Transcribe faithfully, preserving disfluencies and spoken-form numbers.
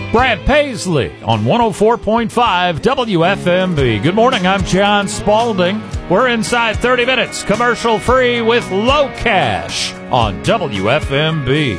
Brad Paisley on one oh four point five W F M B. Good morning, I'm John Spalding. We're inside thirty minutes, commercial free with Low Cash on W F M B.